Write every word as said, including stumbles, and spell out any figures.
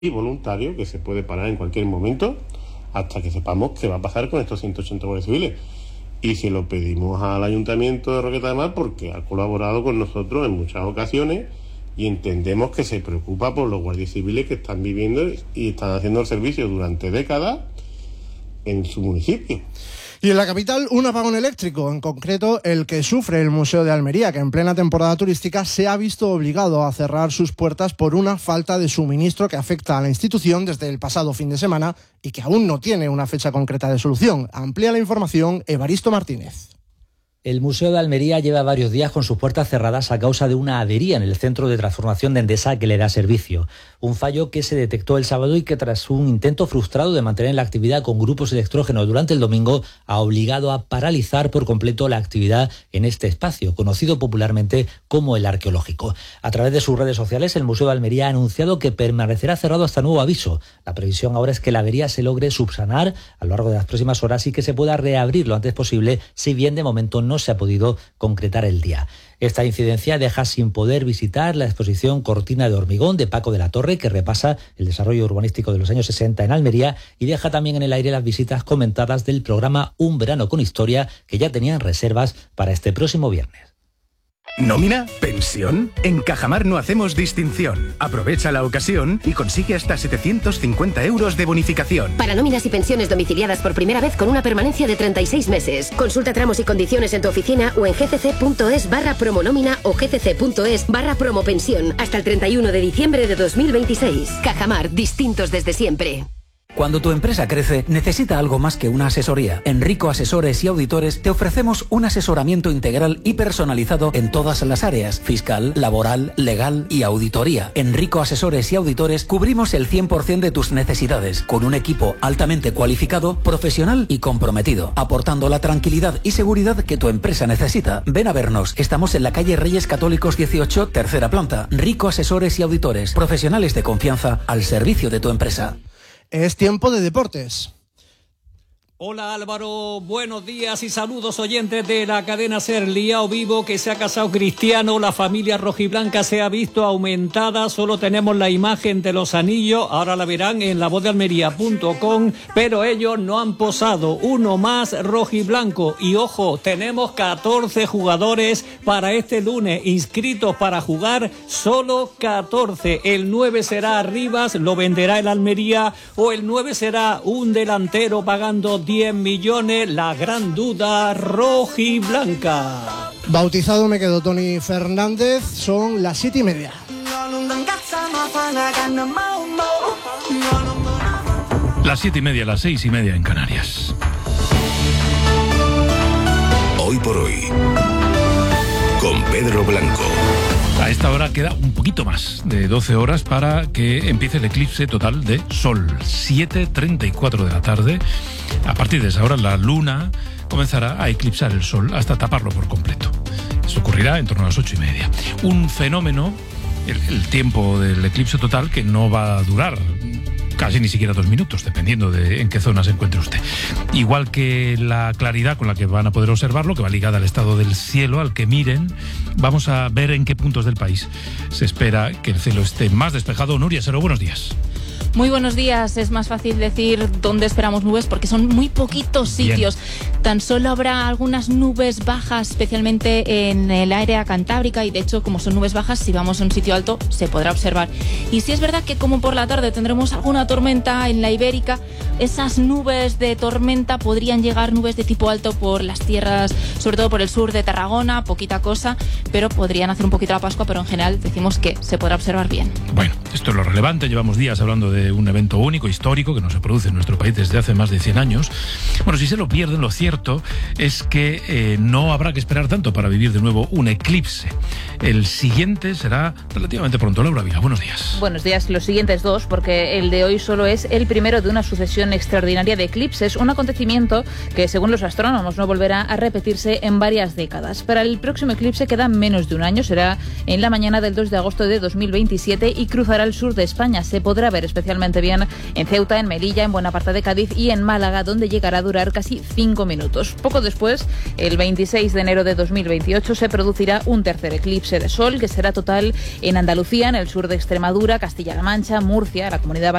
y voluntario que se puede parar en cualquier momento hasta que sepamos qué va a pasar con estos ciento ochenta guardias civiles. Y se lo pedimos al Ayuntamiento de Roqueta de Mar porque ha colaborado con nosotros en muchas ocasiones y entendemos que se preocupa por los guardias civiles que están viviendo y están haciendo el servicio durante décadas en su municipio. Y en la capital, un apagón eléctrico, en concreto el que sufre el Museo de Almería, que en plena temporada turística se ha visto obligado a cerrar sus puertas por una falta de suministro que afecta a la institución desde el pasado fin de semana y que aún no tiene una fecha concreta de solución. Amplía la información Evaristo Martínez. El Museo de Almería lleva varios días con sus puertas cerradas a causa de una avería en el centro de transformación de Endesa que le da servicio. Un fallo que se detectó el sábado y que, tras un intento frustrado de mantener la actividad con grupos electrógenos durante el domingo, ha obligado a paralizar por completo la actividad en este espacio, conocido popularmente como el Arqueológico. A través de sus redes sociales, el Museo de Almería ha anunciado que permanecerá cerrado hasta nuevo aviso. La previsión ahora es que la avería se logre subsanar a lo largo de las próximas horas y que se pueda reabrir lo antes posible, si bien de momento no no se ha podido concretar el día. Esta incidencia deja sin poder visitar la exposición Cortina de Hormigón de Paco de la Torre, que repasa el desarrollo urbanístico de los años sesenta en Almería, y deja también en el aire las visitas comentadas del programa Un Verano con Historia, que ya tenían reservas para este próximo viernes. ¿Nómina? ¿Pensión? En Cajamar no hacemos distinción. Aprovecha la ocasión y consigue hasta setecientos cincuenta euros de bonificación. Para nóminas y pensiones domiciliadas por primera vez con una permanencia de treinta y seis meses. Consulta tramos y condiciones en tu oficina o en gcc.es barra promonómina o gcc.es barra promopensión hasta el treinta y uno de diciembre de dos mil veintiséis. Cajamar, distintos desde siempre. Cuando tu empresa crece, necesita algo más que una asesoría. En Rico Asesores y Auditores te ofrecemos un asesoramiento integral y personalizado en todas las áreas: fiscal, laboral, legal y auditoría. En Rico Asesores y Auditores cubrimos el cien por ciento de tus necesidades, con un equipo altamente cualificado, profesional y comprometido, aportando la tranquilidad y seguridad que tu empresa necesita. Ven a vernos. Estamos en la calle Reyes Católicos dieciocho, tercera planta. Rico Asesores y Auditores, profesionales de confianza al servicio de tu empresa. Es tiempo de deportes. Hola Álvaro, buenos días y saludos oyentes de la cadena SER. Liao vivo que se ha casado Cristiano, la familia rojiblanca se ha visto aumentada, solo tenemos la imagen de los anillos, ahora la verán en la voz de almería punto com, pero ellos no han posado, uno más rojiblanco. Y ojo, tenemos catorce jugadores para este lunes, inscritos para jugar solo catorce. El nueve será Rivas, lo venderá el Almería, o el nueve será un delantero pagando diez millones, la gran duda rojiblanca. Bautizado me quedo Tony Fernández, son las siete y media. Las siete y media, las seis y media en Canarias. Hoy por hoy, con Pedro Blanco. A esta hora queda un poquito más de doce horas para que empiece el eclipse total de Sol. siete treinta y cuatro de la tarde. A partir de esa hora la Luna comenzará a eclipsar el Sol hasta taparlo por completo. Eso ocurrirá en torno a las ocho y media. Un fenómeno, el, el tiempo del eclipse total, que no va a durar casi ni siquiera dos minutos, dependiendo de en qué zona se encuentre usted. Igual que la claridad con la que van a poder observarlo, que va ligada al estado del cielo, al que miren, vamos a ver en qué puntos del país se espera que el cielo esté más despejado. Nuria Sero, buenos días. Muy buenos días. Es más fácil decir dónde esperamos nubes porque son muy poquitos sitios. Bien. Tan solo habrá algunas nubes bajas, especialmente en el área cantábrica, y de hecho, como son nubes bajas, si vamos a un sitio alto se podrá observar. Y sí es verdad que como por la tarde tendremos alguna tormenta en la Ibérica, esas nubes de tormenta podrían llegar, nubes de tipo alto por las tierras, sobre todo por el sur de Tarragona, poquita cosa, pero podrían hacer un poquito la Pascua, pero en general decimos que se podrá observar bien. Bueno, esto es lo relevante. Llevamos días hablando de un evento único, histórico, que no se produce en nuestro país desde hace más de cien años. Bueno, si se lo pierden, lo cierto es que eh, no habrá que esperar tanto para vivir de nuevo un eclipse. El siguiente será relativamente pronto. Laura Vila, buenos días. Buenos días. Los siguientes dos, porque el de hoy solo es el primero de una sucesión extraordinaria de eclipses, un acontecimiento que, según los astrónomos, no volverá a repetirse en varias décadas. Para el próximo eclipse queda menos de un año, será en la mañana del dos de agosto de dos mil veintisiete y cruzará el sur de España. Se podrá ver especialmente bien en Ceuta, en Melilla, en buena parte de Cádiz y en Málaga, donde llegará a durar casi cinco minutos. Poco después, el veintiséis de enero de dos mil veintiocho, se producirá un tercer eclipse eclipse de sol, que será total en Andalucía, en el sur de Extremadura, Castilla-La Mancha, Murcia, la Comunidad